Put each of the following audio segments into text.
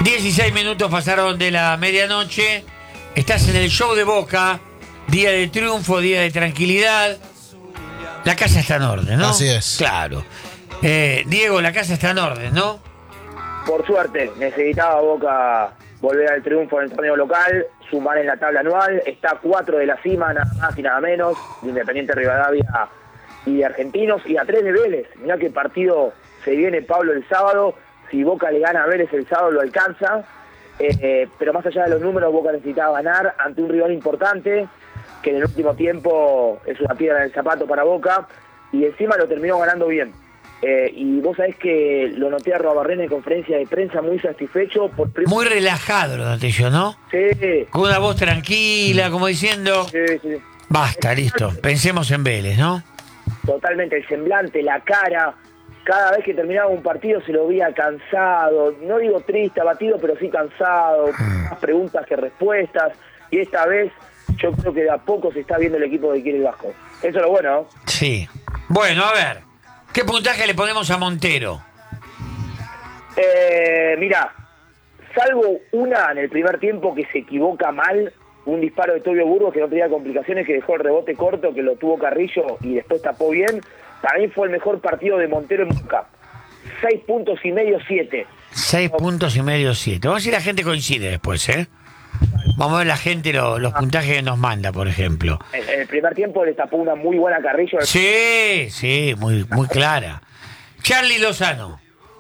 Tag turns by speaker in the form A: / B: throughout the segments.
A: 16 minutos pasaron de la medianoche. Estás en el show de Boca. Día de triunfo, día de tranquilidad. La casa está en orden, ¿no?
B: Así es.
A: Claro. Diego, la casa está en orden, ¿no?
C: Por suerte, necesitaba Boca volver al triunfo en el torneo local, sumar en la tabla anual. Está a 4 de la cima, nada más y nada menos, de Independiente Rivadavia y de Argentinos, y a 3 de Vélez. Mirá qué partido se viene, Pablo, el sábado. Si Boca le gana a Vélez el sábado, lo alcanza. Pero más allá de los números, Boca necesitaba ganar ante un rival importante, que en el último tiempo es una piedra en el zapato para Boca, y encima lo terminó ganando bien. Y vos sabés que lo noté a Robarrena en conferencia de prensa muy satisfecho.
A: Muy relajado lo noté yo, ¿no?
C: Sí.
A: Con una voz tranquila, como diciendo...
C: Sí.
A: Basta, listo. Pensemos en Vélez, ¿no?
C: Totalmente, el semblante, la cara. Cada vez que terminaba un partido se lo veía cansado. No digo triste, abatido, pero sí cansado. Más preguntas que respuestas. Y esta vez yo creo que de a poco se está viendo el equipo que quiere el Vasco. Eso es lo bueno, ¿no?
A: Sí. Bueno, a ver. ¿Qué puntaje le ponemos a Montero?
C: Mirá, salvo una en el primer tiempo que se equivoca mal, un disparo de Tobio Burgos que no tenía complicaciones, que dejó el rebote corto, que lo tuvo Carrillo y después tapó bien. Para mí fue el mejor partido de Montero en Boca. 6 puntos y medio, 7.
A: 6 puntos y medio, 7. Vamos a ver si la gente coincide después, ¿eh? Vamos a ver la gente los puntajes que nos manda, por ejemplo.
C: En el primer tiempo le tapó una muy buena Carrillo.
A: Sí, muy clara. Charly Lozano.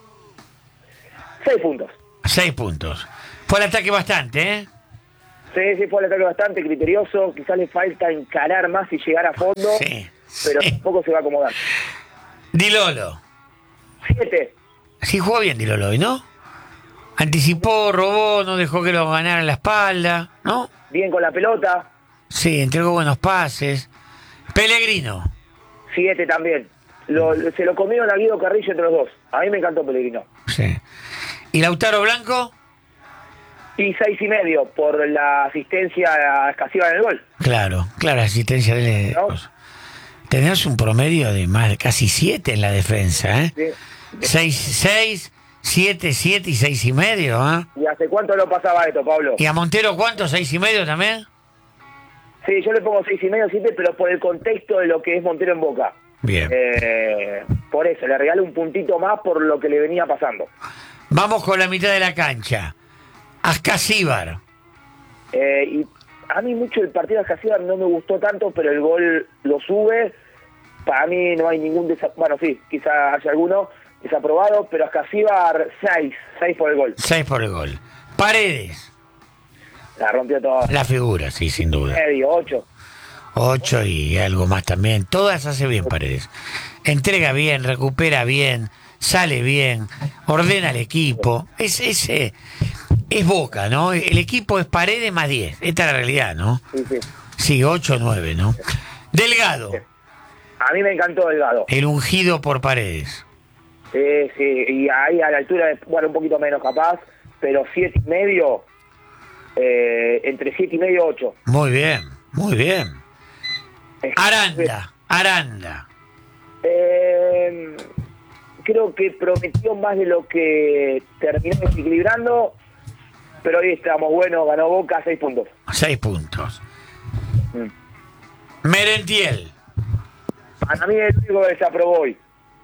C: 6 puntos.
A: 6 puntos. Fue el ataque bastante, ¿eh?
C: Sí, fue el ataque bastante criterioso. Quizás le falta encarar más y llegar a fondo.
A: Sí.
C: Pero tampoco se va a acomodar.
A: Di Lolo.
C: 7.
A: Sí, jugó bien Di Lolo hoy, ¿no? Anticipó, robó, no dejó que lo ganara en la espalda, ¿no?
C: Bien con la pelota.
A: Sí, entregó buenos pases. Pellegrino.
C: 7 también. Se lo comieron a Guido Carrillo entre los dos. A mí me encantó Pellegrino.
A: Sí. ¿Y Lautaro Blanco?
C: Y 6 y medio por la asistencia a Escasiva en el gol.
A: Claro, asistencia de...
C: ¿No?
A: Tenés un promedio de más de casi 7 en la defensa, ¿eh?
C: Sí.
A: 6, 7 y 6 y medio, ¿eh?
C: ¿Y hace cuánto no pasaba esto, Pablo?
A: ¿Y a Montero cuánto? ¿6 y medio también?
C: Sí, yo le pongo 6 y medio, 7, pero por el contexto de lo que es Montero en Boca.
A: Bien.
C: Por eso, le regalo un puntito más por lo que le venía pasando.
A: Vamos con la mitad de la cancha. Ascasíbar.
C: Y a mí mucho el partido de Ascasíbar no me gustó tanto, pero el gol lo sube. Para mí no hay ningún bueno, sí, quizá haya alguno desaprobado, pero Ascasíbar 6 por el gol.
A: 6 por el gol. Paredes.
C: La rompió toda.
A: La figura, sí, sin duda.
C: Medio, 8.
A: 8 y algo más también. Todas hace bien Paredes. Entrega bien, recupera bien, sale bien, ordena al equipo. Es Boca, ¿no? El equipo es Paredes más 10. Esta es la realidad, ¿no?
C: Sí.
A: Sí, 8 o 9, ¿no? Delgado.
C: A mí me encantó Delgado.
A: El ungido por Paredes.
C: Sí, y ahí a la altura, bueno, un poquito menos capaz, pero 7 y medio, entre 7 y medio, 8.
A: Muy bien. Aranda.
C: Creo que prometió más de lo que terminó desequilibrando, pero hoy estamos buenos, ganó Boca 6 puntos.
A: 6 puntos. Merentiel.
C: Para mí es el único que se aprobó hoy.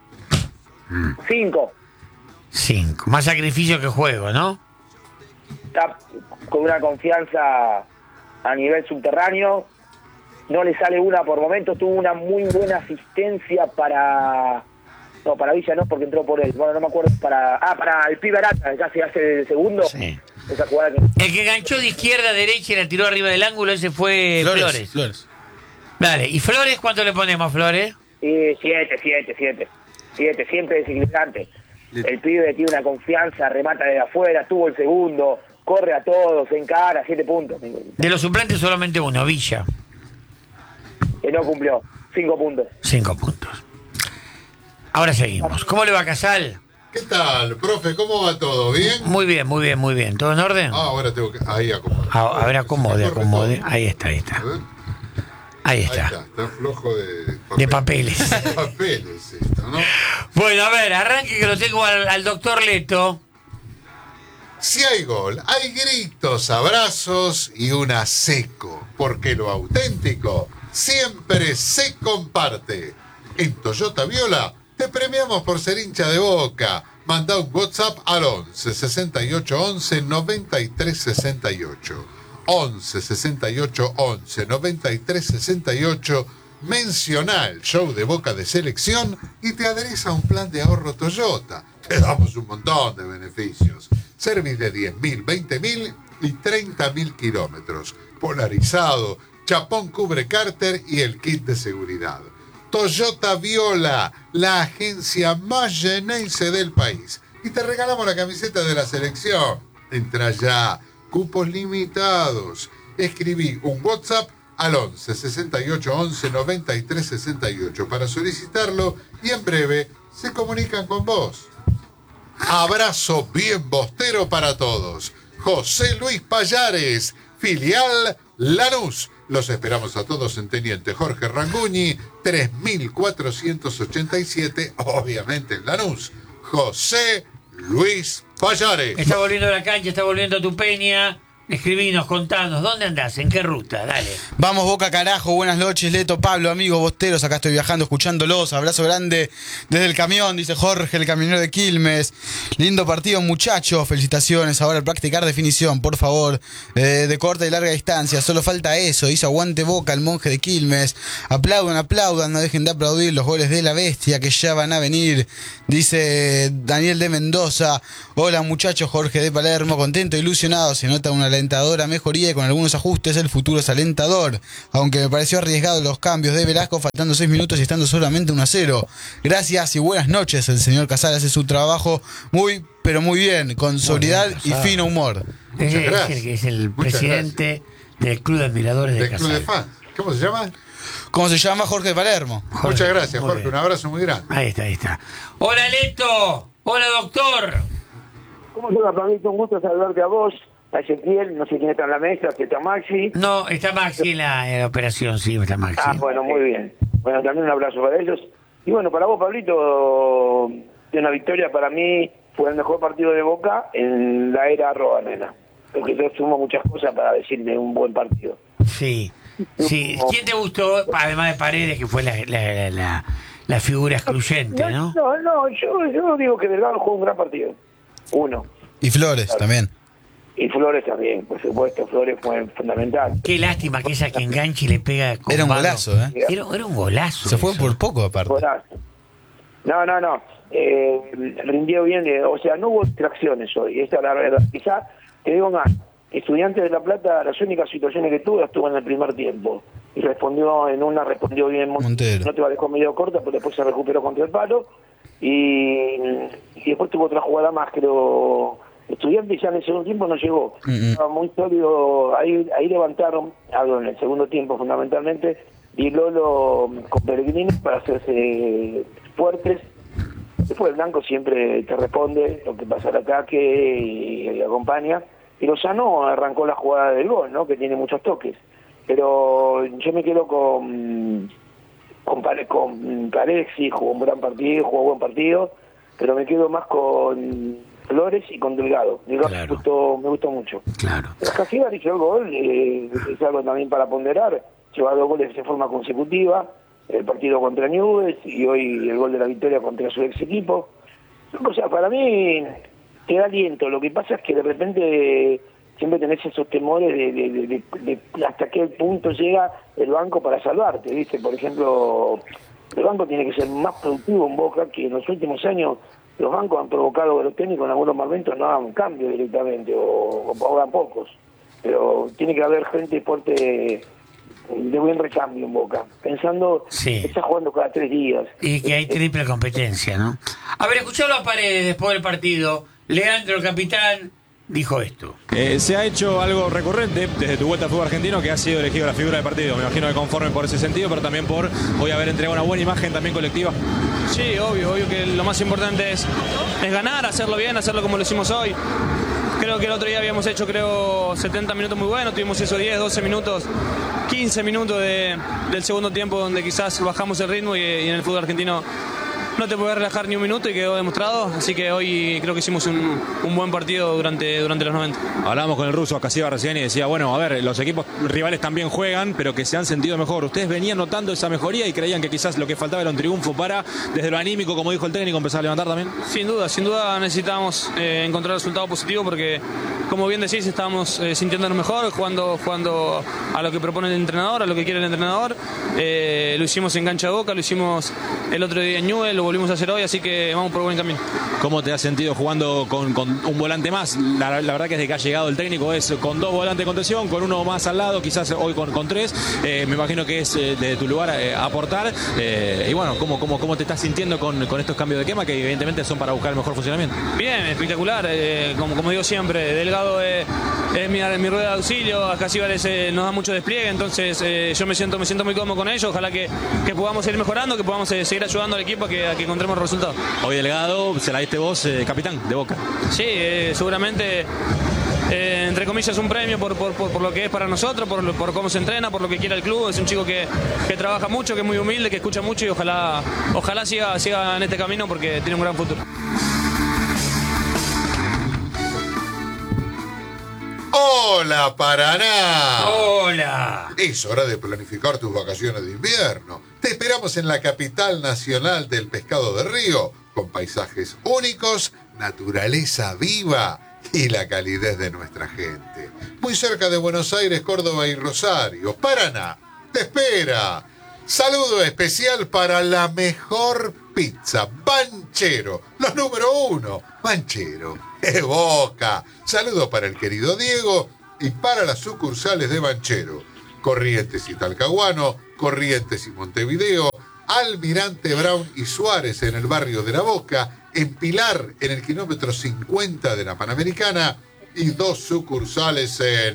C: 5.
A: 5. Más sacrificio que juego, ¿no?
C: Está con una confianza a nivel subterráneo. No le sale una por momentos. Tuvo una muy buena asistencia para... No, para Villa no, porque entró por él. Bueno, no me acuerdo. Para el pibe Arata, que casi hace el segundo.
A: Sí.
C: Esa jugada que...
A: El que ganchó de izquierda a derecha y la tiró arriba del ángulo, ese fue Flores. Dale, ¿y Flores cuánto le ponemos, Flores?
C: 7, siempre desequilibrante. El pibe tiene una confianza, remata desde afuera, tuvo el segundo, corre a todos, se encara, 7 puntos.
A: De los suplentes solamente uno, Villa.
C: Que no cumplió, 5 puntos.
A: 5 puntos. Ahora seguimos. ¿Cómo le va, Casal?
B: ¿Qué tal, profe? ¿Cómo va todo? ¿Bien?
A: Muy bien. ¿Todo en orden?
B: Ahora tengo que... Ahí acomodar.
A: A ver, acomode. Ahí está. Ahí está.
B: Está flojo
A: de papeles.
B: De papeles esto, ¿no?
A: Bueno, a ver, arranque que lo tengo al doctor Leto.
B: Si hay gol, hay gritos, abrazos y un seco, porque lo auténtico siempre se comparte. En Toyota Viola te premiamos por ser hincha de Boca. Manda un WhatsApp al 11 68 11 93 68. 11 68 11 93 68. Menciona el show de Boca de Selección y te adherís a un plan de ahorro Toyota. Te damos un montón de beneficios. Service de 10.000, 20.000 y 30.000 kilómetros. Polarizado, chapón cubre cárter y el kit de seguridad. Toyota Viola, la agencia más Geneise del país. Y te regalamos la camiseta de la selección. Entra ya, cupos limitados. Escribí un WhatsApp al 11 68 11 93 68 para solicitarlo y en breve se comunican con vos. Abrazo bien bostero para todos. José Luis Payares, filial Lanús. Los esperamos a todos en Teniente Jorge Ranguñi, 3487, obviamente en Lanús. José Luis Payares.
A: Está volviendo a la cancha, está volviendo a tu peña. Escribinos, contanos, ¿dónde andás? ¿En qué ruta? Dale.
D: Vamos Boca carajo, buenas noches Leto, Pablo, amigos bosteros, acá estoy viajando escuchándolos, abrazo grande desde el camión, dice Jorge, el camionero de Quilmes. Lindo partido muchachos, felicitaciones, ahora practicar definición, por favor, de corta y larga distancia, solo falta eso, dice aguante Boca, el monje de Quilmes. Aplaudan, no dejen de aplaudir los goles de la bestia que ya van a venir, dice Daniel de Mendoza. Hola muchachos, Jorge de Palermo, contento, ilusionado, se nota una alentadora mejoría y con algunos ajustes el futuro es alentador, aunque me pareció arriesgado los cambios de Velasco faltando 6 minutos y estando solamente 1-0. Gracias y buenas noches, el señor Casal hace su trabajo muy pero muy bien, con sobriedad y fino humor.
B: Muchas gracias.
A: Es el presidente del Club de Admiradores de Casal.
B: Club de Fans. ¿Cómo se llama?
D: ¿Cómo se llama? Jorge de Palermo.
B: Muchas gracias, Jorge, un abrazo muy grande.
A: Ahí está. Hola Leto, hola doctor.
C: ¿Cómo te va, Pablito? Un gusto saludarte a vos, a Ezequiel, no sé quién está en la mesa, si está Maxi.
A: No, está Maxi en la operación, sí, está Maxi.
C: Ah, bueno, muy bien. Bueno, también un abrazo para ellos. Y bueno, para vos, Pablito, de una victoria para mí fue el mejor partido de Boca en la era Arroba-Nena. Porque yo sumo muchas cosas para decir de un buen partido.
A: Sí. ¿Quién te gustó, además de Paredes, que fue la figura excluyente, no?
C: No, yo digo que Delgado jugó un gran partido. Uno.
D: Y Flores
C: claro.
D: También.
C: Y Flores también, por supuesto, Flores fue fundamental.
A: Qué lástima que esa que enganche y le pega con
D: Era un
A: mano.
D: golazo,
A: Era un golazo.
D: Se fue
A: eso.
D: por poco aparte.
C: Golazo. No. Rindió bien, o sea, no hubo distracciones hoy, esta es la verdad. Quizá, te digo más, Estudiantes de La Plata, las únicas situaciones que tuvo estuvo en el primer tiempo. Y respondió bien
D: Montero.
C: No te va dejó medio corta, pero después se recuperó contra el palo. Y después tuvo otra jugada más, pero Estudiantes ya en el segundo tiempo no llegó. Estaba muy sólido, ahí levantaron algo en el segundo tiempo fundamentalmente, y Lolo con Pellegrini para hacerse fuertes. Después el blanco siempre te responde lo que pasa al ataque y acompaña. Y Lozano arrancó la jugada del gol, ¿no? Que tiene muchos toques. Pero yo me quedo con Paredes, sí, jugó buen partido, pero me quedo más con Flores y con Delgado. Claro. Me gustó mucho.
A: Claro.
C: Casillas hizo el gol, es algo también para ponderar. Lleva 2 goles de forma consecutiva, el partido contra Newell's y hoy el gol de la victoria contra su ex equipo. O sea, para mí te da aliento. Lo que pasa es que de repente siempre tenés esos temores de hasta qué punto llega el banco para salvarte, ¿viste? Por ejemplo, el banco tiene que ser más productivo en Boca, que en los últimos años los bancos han provocado que los técnicos en algunos momentos no hagan cambio directamente o hagan pocos. Pero tiene que haber gente fuerte de buen recambio en Boca, pensando que está jugando cada 3 días.
A: Y que hay triple competencia, ¿no? A ver, escuchalo a Paredes después del partido. Leandro, el capitán, dijo esto.
E: Se ha hecho algo recurrente desde tu vuelta al fútbol argentino, que ha sido elegido la figura del partido. Me imagino que conforme por ese sentido, pero también por hoy haber entregado una buena imagen también colectiva.
F: Sí, obvio que lo más importante es ganar, hacerlo bien, hacerlo como lo hicimos hoy. Creo que el otro día habíamos hecho 70 minutos muy buenos, tuvimos esos 10, 12 minutos, 15 minutos del segundo tiempo donde quizás bajamos el ritmo y en el fútbol argentino no te podés relajar ni un minuto y quedó demostrado. Así que hoy creo que hicimos un buen partido durante los 90.
E: Hablábamos con el ruso Acasiva recién y decía, bueno, a ver, los equipos rivales también juegan, pero que se han sentido mejor. ¿Ustedes venían notando esa mejoría y creían que quizás lo que faltaba era un triunfo para, desde lo anímico, como dijo el técnico, empezar a levantar también?
F: Sin duda necesitábamos encontrar resultado positivo porque, como bien decís, estábamos sintiéndonos mejor, jugando a lo que propone el entrenador, a lo que quiere el entrenador. Lo hicimos en cancha de Boca, lo hicimos el otro día en Newell, lo volvimos a hacer hoy, así que vamos por buen camino.
E: ¿Cómo te has sentido jugando con un volante más? La verdad que desde que ha llegado el técnico es con 2 volantes de contención, con 1 más al lado, quizás hoy con 3. Me imagino que es de tu lugar aportar. Y bueno, ¿cómo te estás sintiendo con estos cambios de quema que evidentemente son para buscar el mejor funcionamiento?
F: Bien, espectacular. Como digo siempre, Delgado es mi rueda de auxilio, Acasiva nos da mucho despliegue, entonces yo me siento muy cómodo con ellos. Ojalá que podamos seguir mejorando, que podamos seguir ayudando al equipo a que encontremos resultados.
E: Hoy Delgado, se la diste vos, capitán de Boca.
F: Sí, seguramente, entre comillas, un premio por lo que es para nosotros, por cómo se entrena, por lo que quiere el club. Es un chico que trabaja mucho, que es muy humilde, que escucha mucho y ojalá siga en este camino porque tiene un gran futuro.
B: ¡Hola, Paraná!
A: ¡Hola!
B: Es hora de planificar tus vacaciones de invierno. Te esperamos en la capital nacional del pescado de río, con paisajes únicos, naturaleza viva y la calidez de nuestra gente. Muy cerca de Buenos Aires, Córdoba y Rosario. Paraná te espera. Saludo especial para la mejor pizza, Banchero, los número 1, Banchero, de Boca. Saludo para el querido Diego y para las sucursales de Banchero, Corrientes y Talcahuano, Corrientes y Montevideo, Almirante Brown y Suárez en el barrio de La Boca, en Pilar en el kilómetro 50 de la Panamericana y 2 sucursales en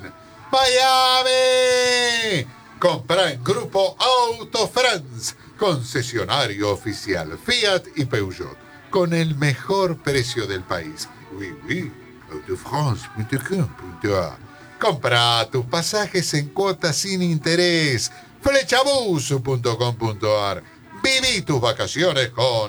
B: Miami. Compra en Grupo Auto France, concesionario oficial Fiat y Peugeot, con el mejor precio del país. Oui, autofrance.com.ar. Compra tus pasajes en cuotas sin interés. Flechabus.com.ar. Viví tus vacaciones con